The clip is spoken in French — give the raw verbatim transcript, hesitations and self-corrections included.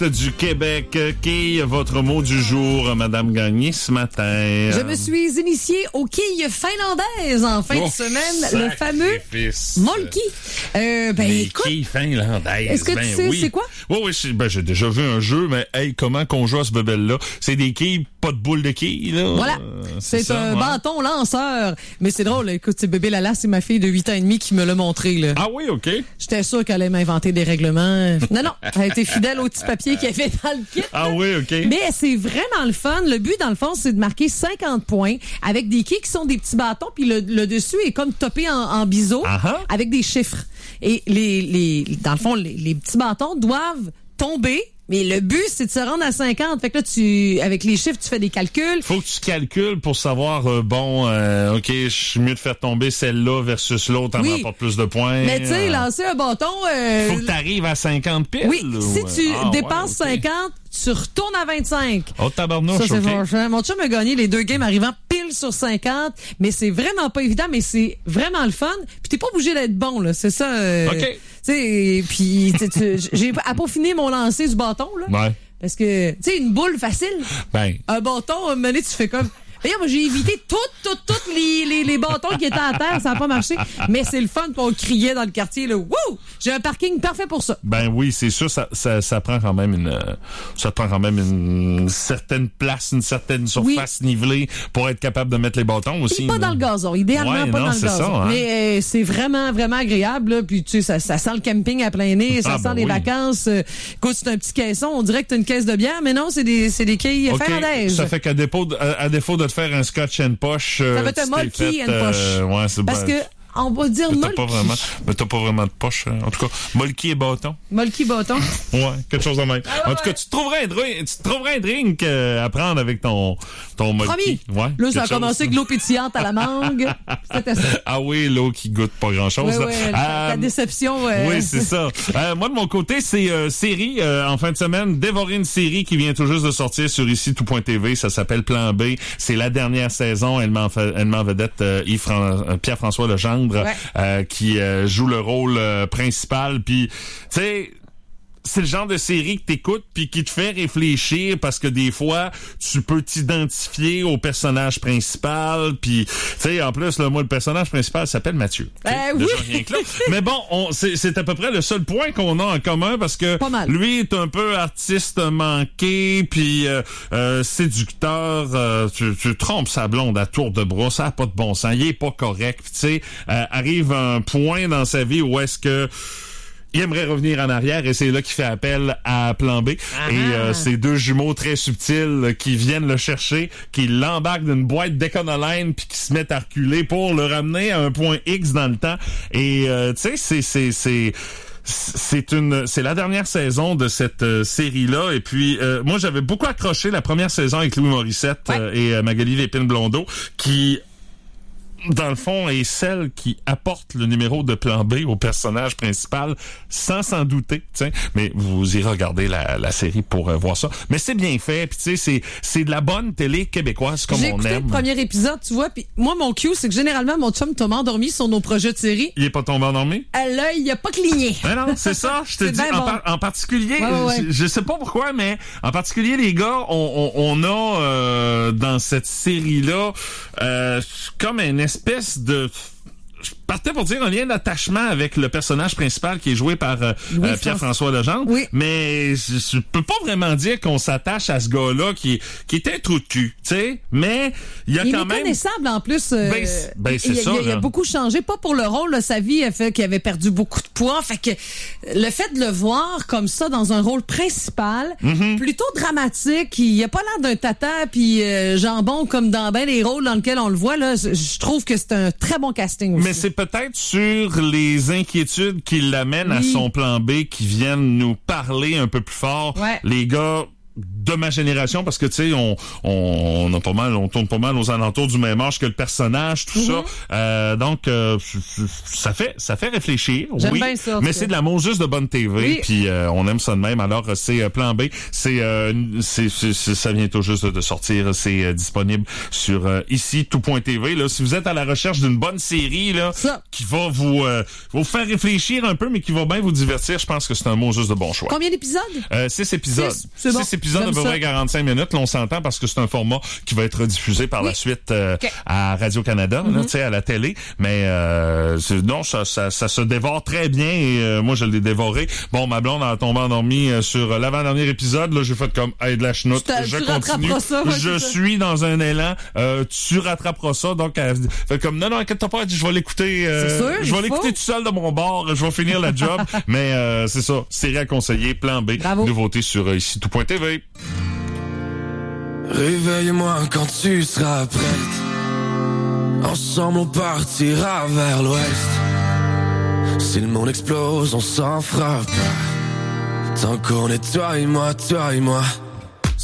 du Québec. Qui est votre mot du jour, Madame Gagné, ce matin? Je me suis initiée aux quilles finlandaises en fin oh, de semaine. Le fameux Molki. Euh, ben, Les écoute, quilles finlandaises. Est-ce que ben, tu sais oui. c'est quoi? Oui, oui, c'est, ben, j'ai déjà vu un jeu, mais hey, comment qu'on joue à ce bebel-là? C'est des quilles, pas de boule de quilles, là. Voilà. Euh, c'est c'est ça, un ouais. bâton lanceur. Mais c'est drôle, écoute, c'est bébé Lala, c'est ma fille de huit ans et demi qui me l'a montré, là. Ah oui, OK. J'étais sûre qu'elle allait m'inventer des règlements. Non, non, elle a été fidèle au petit papier qu'il y avait dans le kit. Ah oui, OK. Mais c'est vraiment le fun. Le but, dans le fond, c'est de marquer cinquante points avec des quilles qui sont des petits bâtons, puis le, le dessus est comme topé en, en biseau Uh-huh. avec des chiffres. Et les, les, dans le fond, les, les petits bâtons doivent tomber. Mais le but, c'est de se rendre à cinquante. Fait que là, tu, avec les chiffres, tu fais des calculs. Faut que tu calcules pour savoir, euh, bon, euh, OK, je suis mieux de faire tomber celle-là versus l'autre, en Oui. rapporte plus de points. Mais tu sais, euh, lancer un bâton... Euh, faut que tu arrives à cinquante piles. oui, si ou, tu ah, dépasses ouais, okay. cinquante, tu retournes à vingt-cinq. Oh, tabarnouche, Ça, c'est OK. fort. Mon chum a gagné les deux games arrivant pile sur cinquante, mais c'est vraiment pas évident, mais c'est vraiment le fun. Puis t'es pas obligé d'être bon, là. C'est ça. Euh, OK. Tu sais, puis tu- tu- j'ai à peaufiner mon lancer du bâton, là. Ouais. Parce que, tu sais, une boule facile. Ben, Un bâton, un moment donné, tu fais comme... D'ailleurs, moi, j'ai évité toutes, toutes, toutes les, les, les bâtons qui étaient à terre. Ça n'a pas marché. Mais c'est le fun qu'on criait dans le quartier, là. Wouh! J'ai un parking parfait pour ça. ben oui, c'est sûr, ça, ça, ça prend quand même une, euh, ça prend quand même une certaine place, une certaine surface nivelée pour être capable de mettre les bâtons aussi. Et pas là. dans le gazon. Idéalement, Ouais, pas non, dans le c'est gazon. ça, hein. Mais euh, c'est vraiment, vraiment agréable, là. Puis, tu sais, ça, ça sent le camping à plein nez. Ça Ah, sent ben les oui. vacances. Euh, écoute, c'est un petit caisson. On dirait que t'as une caisse de bière. Mais non, c'est des, c'est des quilles OK, finlandaises. ça fait qu'à défaut de, à, à défaut de te faire un scotch and poche, euh, Ça va être un tu t'es Molki fait, and poche. euh, ouais, c'est Parce ben, que, on va dire mais t'as Molki. pas vraiment, mais t'as pas vraiment de poche. hein. En tout cas, Molki et bâton. Molki bâton. Ouais, quelque chose de même. Ah ouais, en tout cas, ouais. tu te trouverais un drink, tu te trouverais un drink euh, à prendre avec ton, ton Molki. Promis. Ouais. Là, ça a quelque chose. commencé avec l'eau pétillante à la mangue. C'était ça. Ah oui, l'eau qui goûte pas grand-chose. Ouais, là. ouais, ta, ta Euh, déception. euh, Oui, c'est ça. Euh, moi, de mon côté, c'est euh, série euh, en fin de semaine. Dévorer une série qui vient tout juste de sortir sur ici tout point T V. Ça s'appelle Plan B. C'est la dernière saison. Elle m'en fait, elle m'en vedette euh, Yves Fran- euh, Pierre-François Legendre Ouais. euh, qui euh, joue le rôle euh, principal. Puis, tu sais. C'est le genre de série que t'écoutes puis qui te fait réfléchir parce que des fois tu peux t'identifier au personnage principal puis tu sais en plus là, moi le personnage principal s'appelle Mathieu. Ben T'sais, oui. déjà rien que là. Mais bon, on, c'est, c'est à peu près le seul point qu'on a en commun parce que Pas mal. lui est un peu artiste manqué puis euh, euh, séducteur. Euh, tu, tu trompes sa blonde à tour de bras, ça a pas de bon sens. Il est pas correct. Tu sais, euh, arrive un point dans sa vie où est-ce que il aimerait revenir en arrière et c'est là qu'il fait appel à Plan B. Ah. Et euh, c'est deux jumeaux très subtils euh, qui viennent le chercher, qui l'embarquent d'une boîte d'Econoline puis qui se mettent à reculer pour le ramener à un point X dans le temps. Et euh, tu sais, c'est c'est c'est c'est une c'est la dernière saison de cette euh, série là et puis euh, moi j'avais beaucoup accroché la première saison avec Louis Morissette Ouais. euh, et euh, Magali Lépine-Blondeau qui dans le fond, est celle qui apporte le numéro de Plan B au personnage principal sans s'en douter, tu sais. Mais vous irez regarder la, la série pour euh, voir ça. Mais c'est bien fait, puis tu sais, c'est c'est de la bonne télé québécoise comme J'ai on écouté aime. le premier épisode, tu vois, puis moi, mon cue, c'est que généralement, mon chum tombe endormi sur nos projets de série. Il est pas tombé endormi? À l'œil, il a pas cligné. Ben non, c'est ça, je te C'est dis, bien en, bon. par- en particulier, Ouais, ouais, ouais. Je, je sais pas pourquoi, mais en particulier, les gars, on, on, on a euh, dans cette série-là euh, comme une espèce de... Je partais pour dire un lien d'attachement avec le personnage principal qui est joué par euh, Louis euh, Pierre-François Legendre. Oui. Mais je, je peux pas vraiment dire qu'on s'attache à ce gars-là qui, qui est un trou de cul, tu sais. Mais il y a Il est quand même... méconnaissable en plus. euh, Ben, c'est- ben, c'est il, ça, il, il a là. beaucoup changé, pas pour le rôle. Là, sa vie a fait qu'il avait perdu beaucoup de poids. Fait que le fait de le voir comme ça dans un rôle principal, Mm-hmm. plutôt dramatique, il a pas l'air d'un tata puis euh, jambon comme dans ben les rôles dans lesquels on le voit. Là, je, je trouve que c'est un très bon casting aussi. Mais c'est peut-être sur les inquiétudes qui l'amènent à Oui. son plan B qui viennent nous parler un peu plus fort. Ouais. Les gars, de ma génération parce que tu sais on, on on a pas mal on tourne pas mal aux alentours du même âge que le personnage tout mm-hmm. ça euh, donc euh, ça fait ça fait réfléchir. J'aime oui bien ça, mais c'est de la Moses de bonne T V oui. Puis euh, on aime ça de même. Alors c'est euh, Plan B, c'est, euh, c'est, c'est, c'est ça vient tout juste de sortir, c'est euh, disponible sur euh, ici tout point T V là. Si vous êtes à la recherche d'une bonne série là ça. qui va vous euh, vous faire réfléchir un peu mais qui va bien vous divertir, je pense que c'est un Moses de bon choix. Combien d'épisodes? Euh, six épisodes. Six, c'est bon. Six épisodes de peu près quarante-cinq minutes. Là, on s'entend parce que c'est un format qui va être diffusé par oui. la suite euh, okay. à Radio-Canada, mm-hmm. tu sais, à la télé. Mais euh, c'est, non, ça, ça, ça se dévore très bien et euh, moi, je l'ai dévoré. Bon, ma blonde a tombé endormie euh, sur l'avant-dernier épisode. Là, j'ai fait comme, hey, de la chenoute. Je tu continue. Ça, ouais, je suis ça. Dans un élan. Euh, tu rattraperas ça. Donc, elle fait comme, non, non, inquiète-toi pas, je vais l'écouter. Euh, sûr, je vais l'écouter tout seul de mon bord. Je vais finir la job. Mais euh, c'est ça. Série à conseiller. Plan B. Bravo. Nouveauté sur euh, ici tout point T V. Réveille-moi quand tu seras prête. Ensemble on partira vers l'ouest. Si le monde explose, on s'en fera pas. Tant qu'on est toi et moi, toi et moi.